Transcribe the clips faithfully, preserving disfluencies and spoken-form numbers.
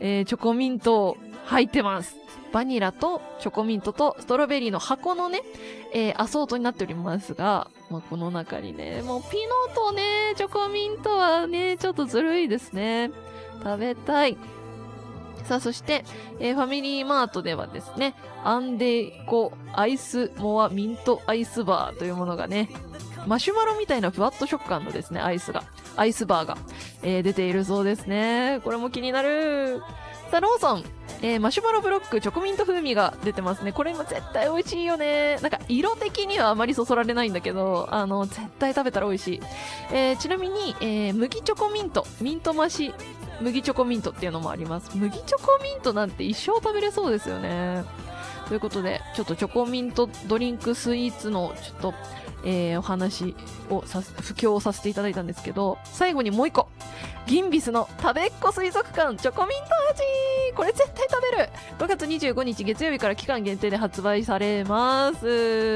えー、チョコミント入ってます。バニラとチョコミントとストロベリーの箱のね、えー、アソートになっておりますが、まあ、この中にね、もうピノとね、チョコミントはね、ちょっとずるいですね。食べたい。さあ、そして、えー、ファミリーマートではですね、アンデコアイスモアミントアイスバーというものがね、マシュマロみたいなふわっと食感のですね、アイスが、アイスバーが、えー、出ているそうですね。これも気になる。さあ、ローソン、えー、マシュマロブロックチョコミント風味が出てますね。これも絶対美味しいよね。なんか色的にはあまりそそられないんだけど、あの、絶対食べたら美味しい。えー、ちなみに、えー、麦チョコミント、ミント増し、麦チョコミントっていうのもあります。麦チョコミントなんて一生食べれそうですよね。ということで、ちょっとチョコミントドリンクスイーツのちょっと、えー、お話をさす、布教をさせていただいたんですけど、最後にもう一個。ギンビスの食べっ子水族館チョコミント味、これ絶対食べる。ごがつにじゅうごにち月曜日から期間限定で発売されます。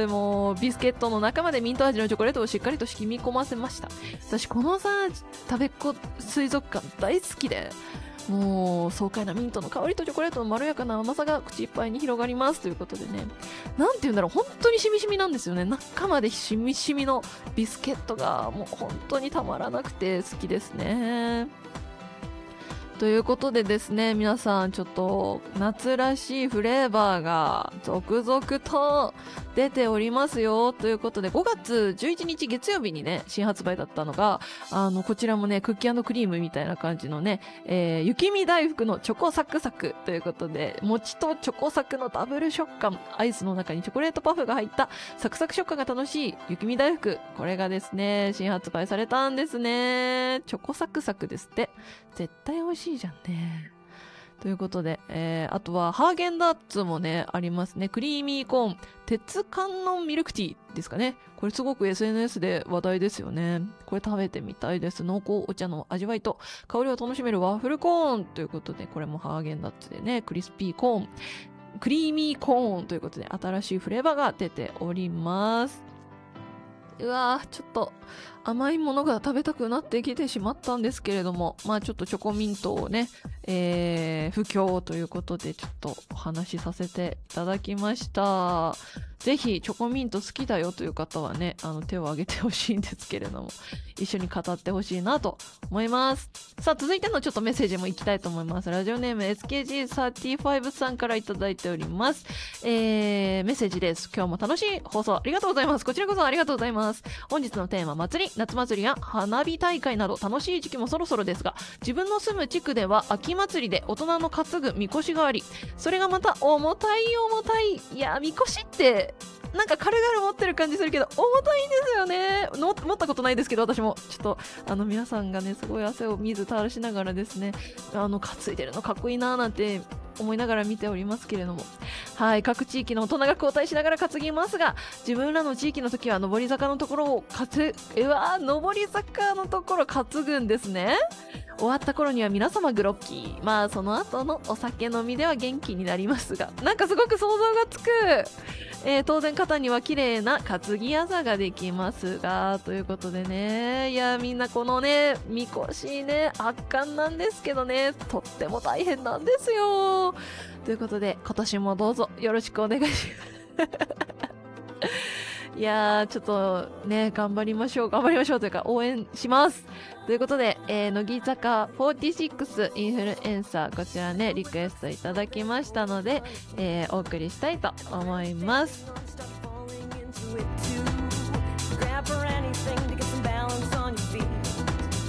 もうビスケットの中までミント味のチョコレートをしっかりと染み込ませました。私このさ食べっ子水族館大好きで、もう爽快なミントの香りとチョコレートのまろやかな甘さが口いっぱいに広がりますということでね、なんて言うんだろう、本当にしみしみなんですよね。中までしみしみのビスケットがもう本当にたまらなくて好きですね。ということでですね、皆さんちょっと夏らしいフレーバーが続々と出ておりますよということで、ごがつじゅういちにち月曜日にね新発売だったのが、あのこちらもねクッキー&クリームみたいな感じのね、えー、雪見大福のチョコサクサクということで、餅とチョコサクのダブル食感、アイスの中にチョコレートパフが入ったサクサク食感が楽しい雪見大福、これがですね新発売されたんですね。チョコサクサクですって。絶対美味しいじゃんね。ということで、えー、あとはハーゲンダッツもねありますね。クリーミーコーン鉄観音ミルクティーですかね。これすごく エスエヌエス で話題ですよね。これ食べてみたいです。濃厚お茶の味わいと香りを楽しめるワッフルコーンということで、これもハーゲンダッツでね、クリスピーコーンクリーミーコーンということで新しいフレーバーが出ております。うわー、ちょっと甘いものが食べたくなってきてしまったんですけれども、まあちょっとチョコミントをね、えー、不況ということでちょっとお話しさせていただきました。ぜひチョコミント好きだよという方はね、あの手を挙げてほしいんですけれども、一緒に語ってほしいなと思います。さあ続いてのちょっとメッセージもいきたいと思います。ラジオネーム エスケージーさんじゅうご さんからいただいております。えー、メッセージです。今日も楽しい放送ありがとうございます。こちらこそありがとうございます。本日のテーマ、祭り、夏祭りや花火大会など楽しい時期もそろそろですが、自分の住む地区では秋祭りで大人の担ぐみこしがあり、それがまた重たい重たい。いやみこしってなんか軽々持ってる感じするけど重たいんですよね。の持ったことないですけど、私もちょっとあの皆さんがねすごい汗を水垂らしながらですね、あの担いでるのかっこいいなーなんて思いながら見ておりますけれども、はい、各地域の大人が交代しながら担ぎますが、自分らの地域の時は上り坂のところを担ぐ、うわー上り坂のところ担ぐんですね。終わった頃には皆様グロッキー、まあその後のお酒飲みでは元気になりますが、なんかすごく想像がつく、えー、当然肩には綺麗な担ぎ技ができますが、ということでね、いやみんなこのねみこしね圧巻なんですけどね、とっても大変なんですよ。ということで今年もどうぞよろしくお願いしますいやーちょっとね頑張りましょう頑張りましょうというか応援しますということで、えー、乃木坂フォーティシックスインフルエンサー、こちらねリクエストいただきましたので、えー、お送りしたいと思います。